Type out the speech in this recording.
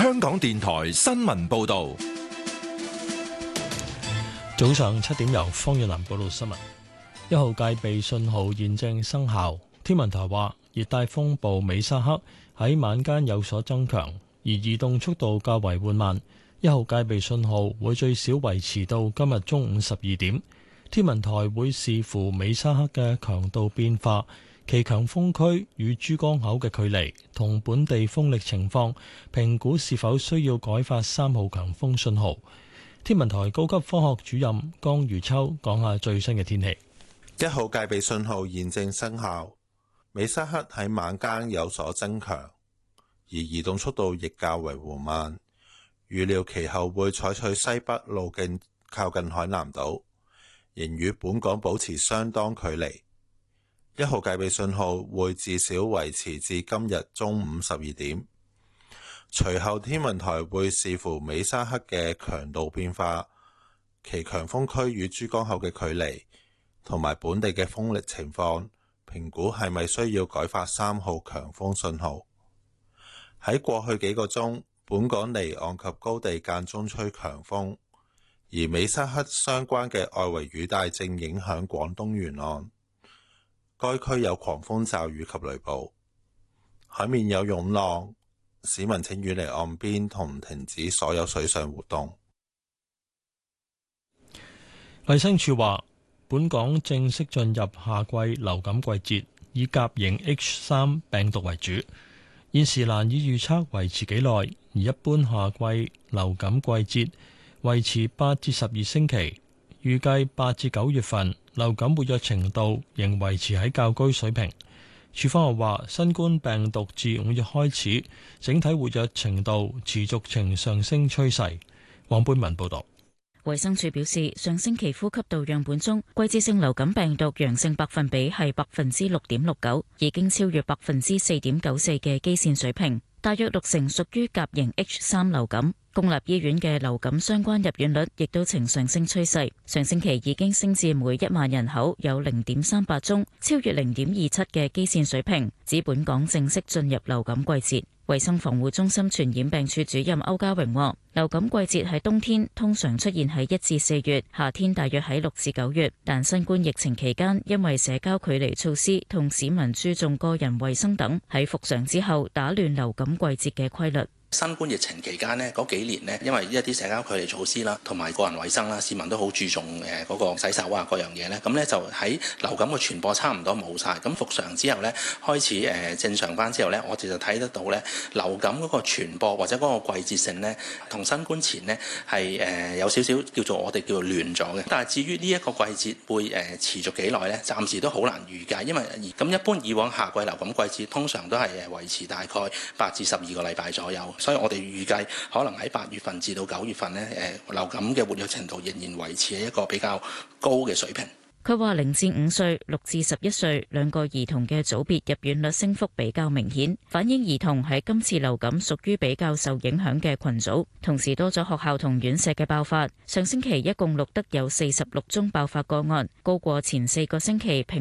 香港電台新聞報道。 早上7點由方遠南報道新聞。1號戒備信號現正生效。天文台話，熱帶風暴美沙克喺晚間有所增強，而移動速度較為緩慢。1號戒備信號會最少維持到今日中午12點。天文台會視乎美沙克嘅強度變化、其強風區與珠江口嘅距離同本地風力情況，評估是否需要改發3號強風信號。天文台高級科學主任江如秋講下最新嘅天氣。 1號戒備信號現正生效，美沙克喺晚間有所增強，而移動速度亦較為緩慢。預料其後會採取西北路徑靠近海南島，仍與本港保持相當距離。1號戒備信號會至少維持至今日中午12點。隨後天文台會視乎美沙克嘅強度變化、其強風區與珠江口嘅距離同埋本地嘅風力情況，評估係咪需要改發3號強風信號。喺過去幾個鐘，本港離岸及高地間中吹強風，而美沙克相關嘅外圍雨帶正影響廣東沿岸，該區有狂風驟雨及雷暴，海面有湧浪，市民請遠離岸邊同停止所有水上活動。 衛生署話，本港正式進入夏季流感季節，以甲型 H3 病毒為主。現時難以預測維持幾耐，而一般夏季流感季節維持8至12星期。預計8至9月份流感活躍程度仍維持喺較高水平。署方又話，新冠病毒自5月開始，整體活躍程度持續呈上升趨勢。黃貝文報導。 衛生署表示，上星期呼吸道樣本中季節性流感病毒陽性百分比係6.69%，已經超越4.94%嘅基線水平，大約60%屬於甲型 H3 流感。公立醫院嘅流感相關入院率亦都呈上升趨勢，上星期已經升至每1萬人口有0.38宗，超越0.27嘅基線水平，指本港正式進入流感季節。衛生防護中心傳染病處主任歐家榮話，流感季節喺冬天，通常出現喺1至4月，夏天大約喺6至9月。但新冠疫情期間，因為社交距離措施同市民注重個人衛生等，喺復常之後打亂流感季節嘅規律。 新冠疫情期間呢，嗰幾年呢，因為一啲社交距離措施啦，同埋個人衛生啦，市民都好注重嗰個洗手啊，各樣嘢呢。咁呢，就喺流感嘅傳播差唔多冇晒。咁復常之後呢，開始正常翻之後呢，我哋就睇得到呢，流感嗰個傳播或者嗰個季節性呢，同新冠前呢係有少少叫做我哋叫做亂咗嘅。但係至於呢一個季節會持續幾耐呢，暫時都好難預計，因為咁一般以往夏季流感季節通常都係維持大概8至12個禮拜左右。所以我哋預計可能喺8月份至到9月份呢，流感嘅活躍程度仍然維持喺一個比較高嘅水平。 佢話0至5歲、6至11歲兩個兒童嘅組別入院率升幅比較明顯，反映兒童喺今次流感屬於比較受影響嘅群組。同時多咗學校同院舍嘅爆發，上星期一共錄得有46宗爆發個案，高過前4個星期平